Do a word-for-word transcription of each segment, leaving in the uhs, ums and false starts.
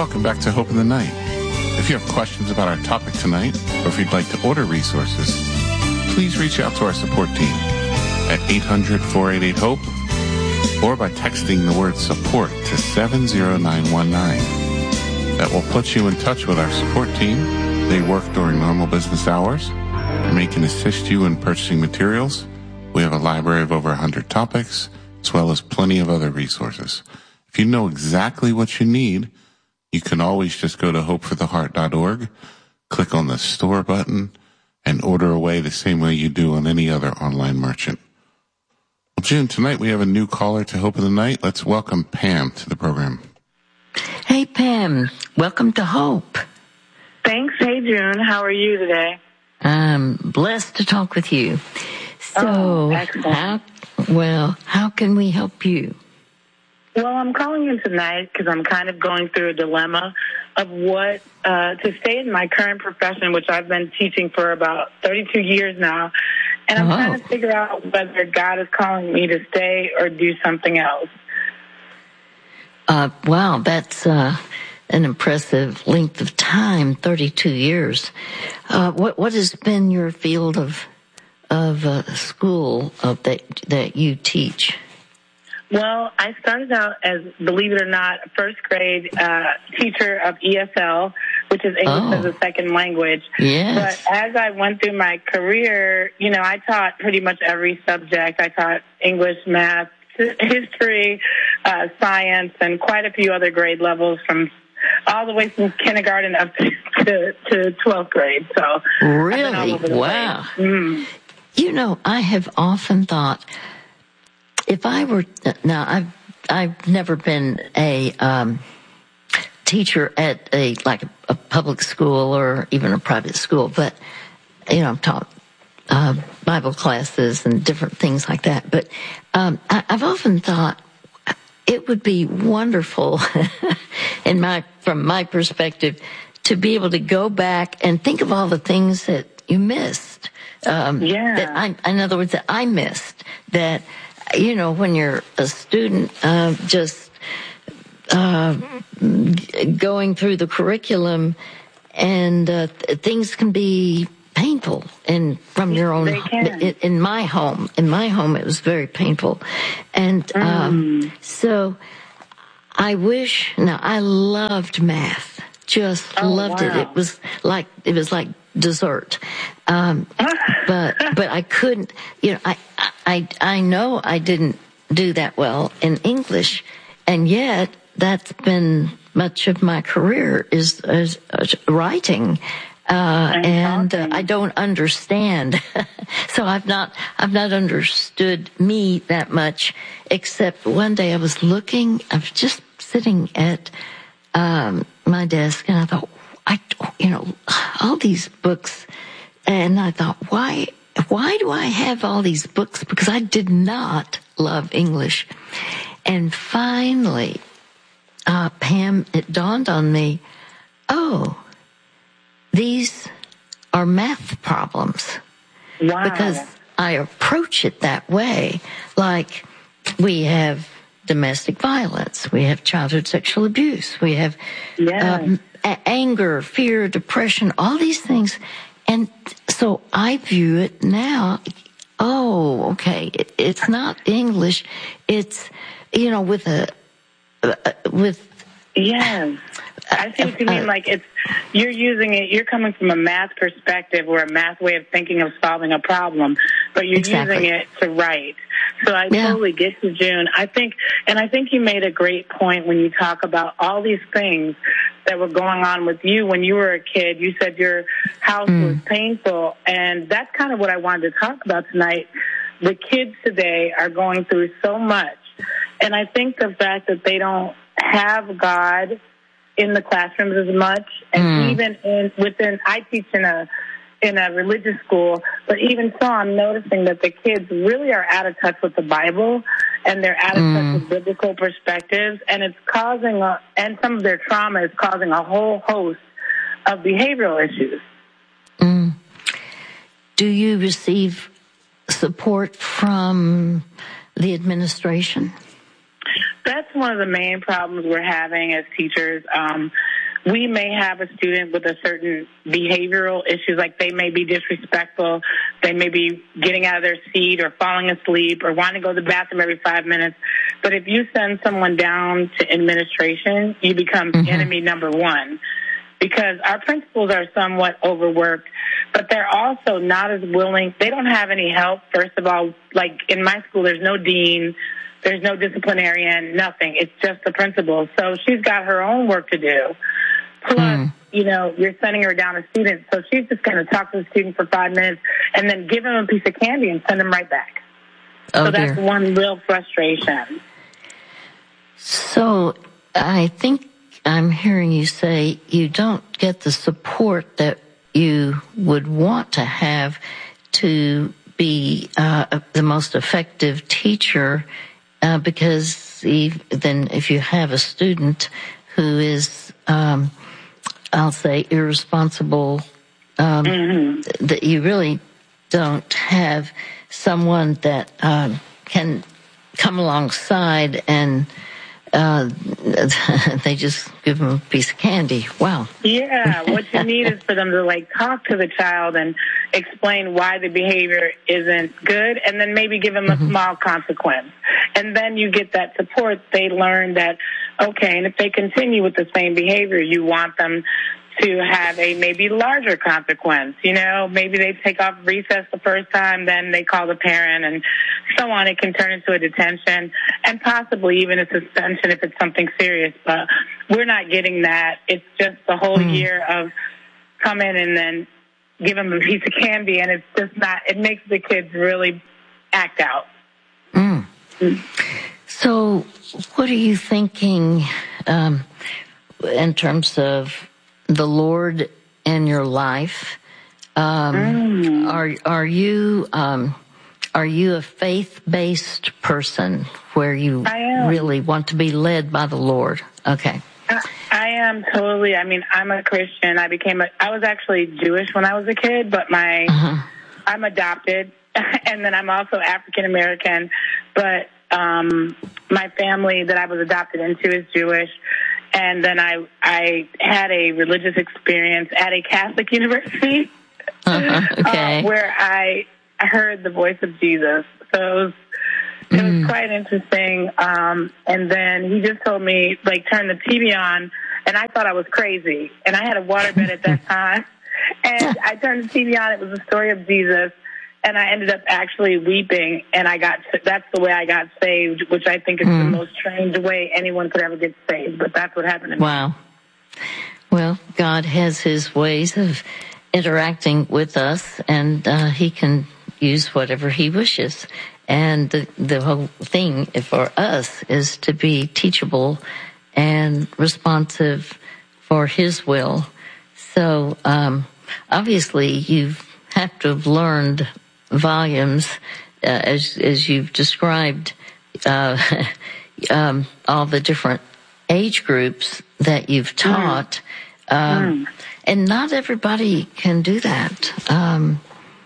welcome back to Hope in the Night. If you have questions about our topic tonight, or if you'd like to order resources, please reach out to our support team at eight hundred, four eight eight, HOPE or by texting the word support to seven zero nine one nine. That will put you in touch with our support team. They work during normal business hours, and they can assist you in purchasing materials. We have a library of over one hundred topics, as well as plenty of other resources. If you know exactly what you need, you can always just go to hope for the heart dot org, click on the store button, and order away the same way you do on any other online merchant. Well, June, tonight we have a new caller to Hope in the Night. Let's welcome Pam to the program. Hey, Pam. Welcome to Hope. Thanks. Hey, June. How are you today? I'm blessed to talk with you. So, oh, excellent. how, well, how can we help you? Well, I'm calling in tonight because I'm kind of going through a dilemma of what uh, to stay in my current profession, which I've been teaching for about thirty-two years now, and I'm oh. trying to figure out whether God is calling me to stay or do something else. Uh, wow, that's uh, an impressive length of time, thirty-two years. Uh, what what has been your field of of uh, school of that that you teach? Well, I started out as, believe it or not, a first grade uh, teacher of E S L, which is English oh. as a second language. Yes. But as I went through my career, you know, I taught pretty much every subject. I taught English, math, history, uh, science, and quite a few other grade levels from all the way from kindergarten up to, to, to twelfth grade. So really? Wow. Mm. You know, I have often thought, if I were, now I've, I've never been a, um, teacher at a, like a, a public school or even a private school, but, you know, I've taught, uh, Bible classes and different things like that. But, um, I, I've often thought it would be wonderful in my, from my perspective, to be able to go back and think of all the things that you missed. Um, yeah. that I, in other words, that I missed that, you know, when you're a student, uh, just uh, going through the curriculum, and uh, th- things can be painful. And from your own, in, in my home, in my home, it was very painful. And um, mm. so, I wish. Now, I loved math. Just oh, loved wow. it. It was like it was like dessert. Um, but, but I couldn't, you know, I, I, I know I didn't do that well in English, and yet that's been much of my career is, is, is writing. Uh, and uh, I don't understand. So I've not, I've not understood me that much, except one day I was looking, I was just sitting at, um, my desk, and I thought, I, you know, all these books, and I thought, why, why do I have all these books? Because I did not love English. And finally, uh, Pam, it dawned on me, oh, these are math problems. Wow. Because I approach it that way. Like, we have domestic violence, we have childhood sexual abuse, we have yeah. um, a- anger, fear, depression, all these things. And so I view it now, oh, okay, it, it's not English, it's, you know, with a, uh, with... Yes. I see what you mean. Like, it's, you're using it, you're coming from a math perspective or a math way of thinking of solving a problem, but you're exactly. using it to write. So I yeah. totally get you, June. I think, and I think you made a great point when you talk about all these things that were going on with you when you were a kid. You said your house mm. was painful, and that's kind of what I wanted to talk about tonight. The kids today are going through so much, and I think the fact that they don't have God in the classrooms as much, and mm. even in within, I teach in a in a religious school, but even so, I'm noticing that the kids really are out of touch with the Bible, and they're out of mm. touch with biblical perspectives, and it's causing a, and some of their trauma is causing a whole host of behavioral issues. Mm. Do you receive support from the administration? That's one of the main problems we're having as teachers. Um, we may have a student with a certain behavioral issues, like they may be disrespectful, they may be getting out of their seat or falling asleep or wanting to go to the bathroom every five minutes. But if you send someone down to administration, you become mm-hmm. enemy number one, because our principals are somewhat overworked, but they're also not as willing. They don't have any help, first of all. Like in my school, there's no dean, there's no disciplinarian, nothing. It's just the principal. So she's got her own work to do. Plus, mm. you know, you're sending her down a student, so she's just going to talk to the student for five minutes and then give him a piece of candy and send him right back. Oh, so that's dear. One real frustration. So I think I'm hearing you say you don't get the support that you would want to have to be uh, the most effective teacher, uh, because if, then if you have a student who is, um, I'll say, irresponsible, um, mm-hmm. that you really don't have someone that um, can come alongside and uh, they just give them a piece of candy. Wow. Yeah, what you need is for them to, like, talk to the child and explain why the behavior isn't good, and then maybe give them a mm-hmm. small consequence. And then you get that support. They learn that, okay, and if they continue with the same behavior, you want them to have a maybe larger consequence. You know, maybe they take off recess the first time, then they call the parent, and so on. It can turn into a detention and possibly even a suspension if it's something serious. But we're not getting that. It's just the whole mm. year of come in and then give them a piece of candy, and it's just not, it makes the kids really act out. Mm. Mm. So what are you thinking um, in terms of the Lord in your life? Um, mm. Are are you um, are you a faith-based person where you really want to be led by the Lord? Okay. I, I am totally. I mean, I'm a Christian. I became a. I was actually Jewish when I was a kid, but my uh-huh. I'm adopted, and then I'm also African American. But um, my family that I was adopted into is Jewish. And then I I had a religious experience at a Catholic university uh-huh, okay. uh, where I heard the voice of Jesus. So it was, it mm. was quite interesting. Um, and then he just told me, like, turn the T V on, and I thought I was crazy. And I had a waterbed at that time. And I turned the T V on. It was the story of Jesus. And I ended up actually weeping, and I got, that's the way I got saved, which I think is mm. the most strange way anyone could ever get saved, but that's what happened to me. Wow. Well, God has his ways of interacting with us, and uh, he can use whatever he wishes. And the, the whole thing for us is to be teachable and responsive for his will. So, um, obviously you have to have learned volumes, uh, as as you've described, uh, um, all the different age groups that you've taught, mm. Um, mm. and not everybody can do that. Um,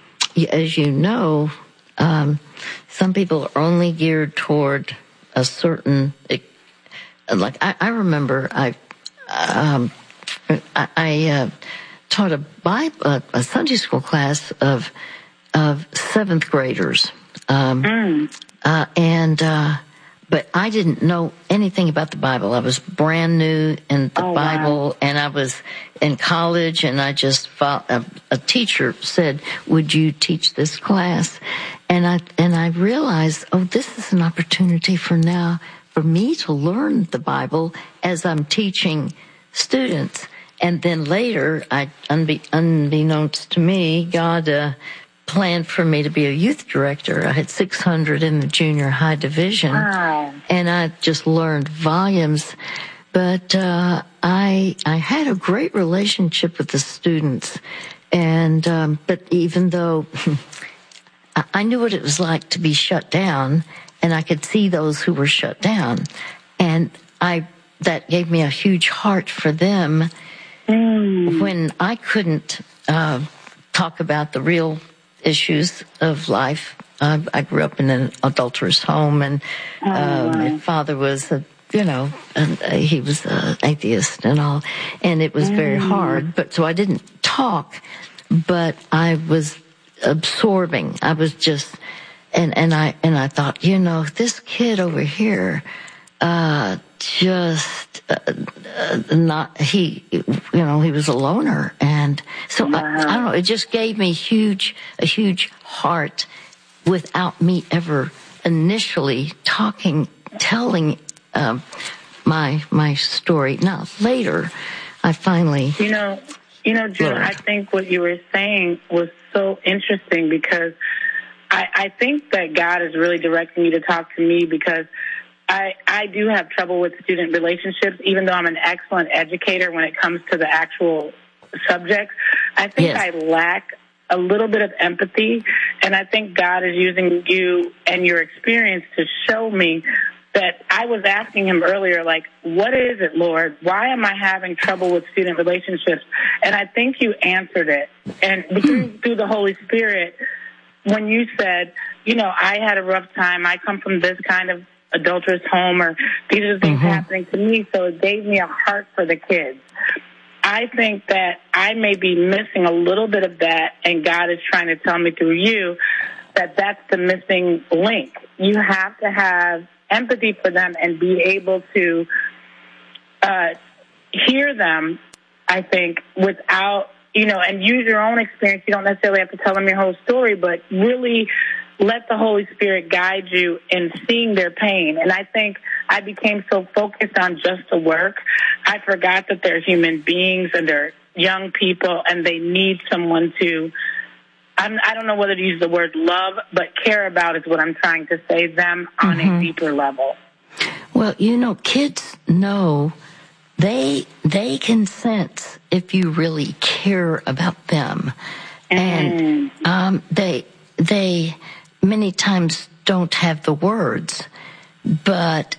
as you know, um, some people are only geared toward a certain. Like I, I remember, I um, I, I uh, taught a Bible, a Sunday school class of. of seventh graders. Um, mm. uh, and, uh, but I didn't know anything about the Bible. I was brand new in the oh, Bible, wow. and I was in college, and I just felt, a, a teacher said, would you teach this class? And I, and I realized, oh, this is an opportunity for now, for me to learn the Bible as I'm teaching students. And then later, I, unbe, unbeknownst to me, God, uh, planned for me to be a youth director. I had six hundred in the junior high division. Wow. And I just learned volumes. But uh I I had a great relationship with the students. And um but even though I knew what it was like to be shut down, and I could see those who were shut down, and I that gave me a huge heart for them mm. when I couldn't uh talk about the real issues of life. I, I grew up in an adulterous home, and oh, uh, wow. my father was a, you know, and uh, he was an atheist and all, and it was mm. very hard. But so I didn't talk, but I was absorbing. I was just, and and I and I thought, you know, this kid over here, uh, just uh, uh, not he, you know, he was a loner, and so wow. I, I don't know. It just gave me huge, a huge heart, without me ever initially talking, telling um, my my story. Now later, I finally, you know, you know, June, learned. I think what you were saying was so interesting, because I, I think that God is really directing you to talk to me, because I, I do have trouble with student relationships, even though I'm an excellent educator when it comes to the actual subjects. I think yes. I lack a little bit of empathy, and I think God is using you and your experience to show me that. I was asking him earlier, like, what is it, Lord? Why am I having trouble with student relationships? And I think you answered it. And through, through the Holy Spirit, when you said, you know, I had a rough time, I come from this kind of adulterous home, or these are the things mm-hmm. happening to me, so it gave me a heart for the kids. I think that I may be missing a little bit of that, and God is trying to tell me through you that that's the missing link. You have to have empathy for them and be able to uh, hear them, I think, without, you know, and use your own experience. You don't necessarily have to tell them your whole story, but really let the Holy Spirit guide you in seeing their pain. And I think I became so focused on just the work, I forgot that they're human beings and they're young people, and they need someone to, I'm, I don't know whether to use the word love, but care about is what I'm trying to say, them on mm-hmm. a deeper level. Well, you know, kids know, they they can sense if you really care about them. Mm. And um, they they many times don't have the words, but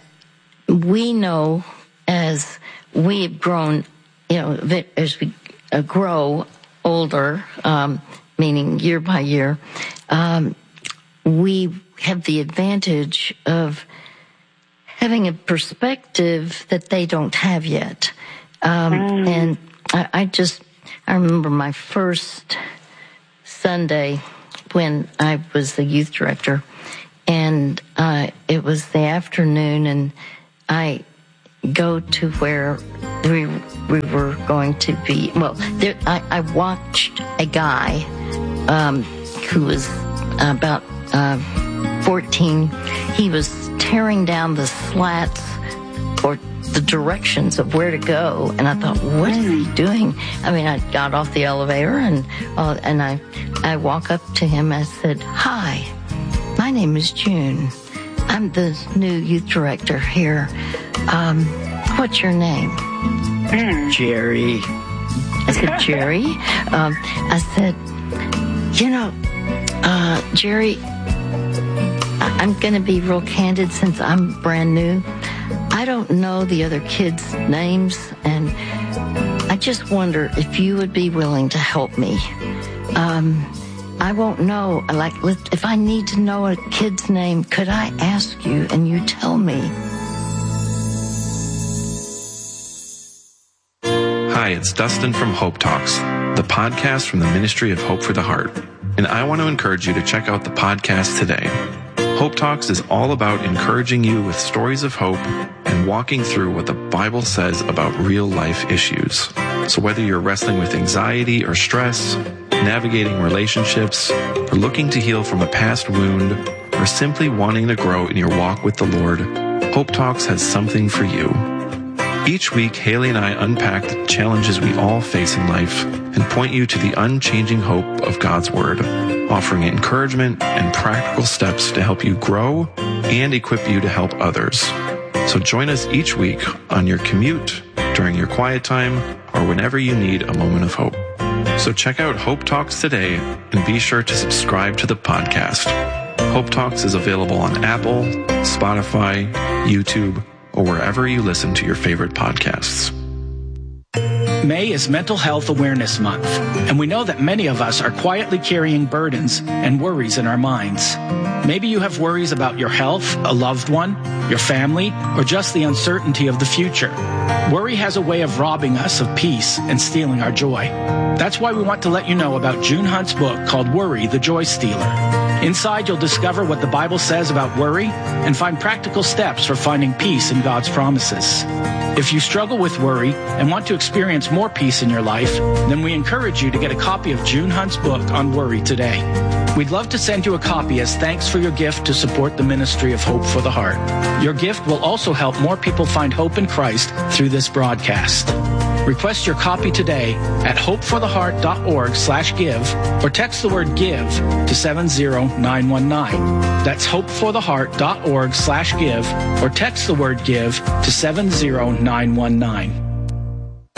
we know as we've grown, you know, as we uh, grow older, um, meaning year by year, um, we have the advantage of having a perspective that they don't have yet. Um, mm. And I, I just, I remember my first Sunday when I was the youth director, and uh, it was the afternoon, and I go to where we we were going to be. Well, there, I, I watched a guy um, who was about uh, fourteen. He was tearing down the slats or the directions of where to go, and I thought, what is he doing? I mean, I got off the elevator, and uh, and I I walk up to him. I said, "Hi, my name is June. I'm the new youth director here. Um, what's your name?" Mm. Jerry. I said, Jerry? Um, I said, you know, uh, Jerry, I- I'm going to be real candid since I'm brand new. I don't know the other kids' names, and I just wonder if you would be willing to help me. Um, I won't know. Like, if I need to know a kid's name, could I ask you and you tell me? Hi, it's Dustin from Hope Talks, the podcast from the Ministry of Hope for the Heart. And I want to encourage you to check out the podcast today. Hope Talks is all about encouraging you with stories of hope and walking through what the Bible says about real life issues. So whether you're wrestling with anxiety or stress, navigating relationships, or looking to heal from a past wound, or simply wanting to grow in your walk with the Lord, Hope Talks has something for you. Each week, Haley and I unpack the challenges we all face in life and point you to the unchanging hope of God's Word, offering encouragement and practical steps to help you grow and equip you to help others. So join us each week on your commute, during your quiet time, or whenever you need a moment of hope. So check out Hope Talks today and be sure to subscribe to the podcast. Hope Talks is available on Apple, Spotify, YouTube, or wherever you listen to your favorite podcasts. May is Mental Health Awareness Month, and we know that many of us are quietly carrying burdens and worries in our minds. Maybe you have worries about your health, a loved one, your family, or just the uncertainty of the future. Worry has a way of robbing us of peace and stealing our joy. That's why we want to let you know about June Hunt's book called Worry, the Joy Stealer. Inside, you'll discover what the Bible says about worry and find practical steps for finding peace in God's promises. If you struggle with worry and want to experience more peace in your life, then we encourage you to get a copy of June Hunt's book on worry today. We'd love to send you a copy as thanks for your gift to support the ministry of Hope for the Heart. Your gift will also help more people find hope in Christ through this broadcast. Request your copy today at hopefortheheart.org slash give or text the word give to seven zero nine one nine. That's hopefortheheart.org slash give or text the word give to seven zero nine one nine.